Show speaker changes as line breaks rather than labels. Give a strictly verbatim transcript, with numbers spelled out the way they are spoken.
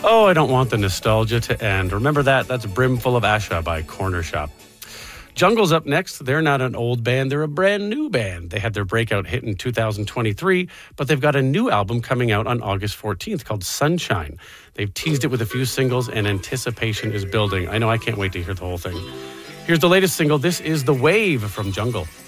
Oh, I don't want the nostalgia to end. Remember that? That's Brimful of Asha by Corner Shop. Jungle's up next. They're not an old band. They're a brand new band. They had their breakout hit in two thousand twenty-three, but they've got a new album coming out on August fourteenth called Sunshine. They've teased it with a few singles, and anticipation is building. I know I can't wait to hear the whole thing. Here's the latest single. This is The Wave from Jungle.